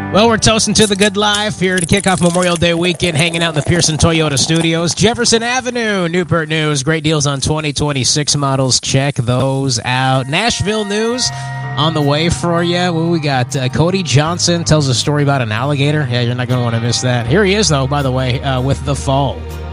Well, we're toasting to the good life here to kick off Memorial Day weekend, hanging out in the Pearson Toyota Studios. Jefferson Avenue, Newport News. Great deals on 2026 models. Check those out. Nashville news on the way for you. Well, we got Cody Johnson tells a story about an alligator. Yeah, you're not going to want to miss that. Here he is, though, by the way, with The Fall.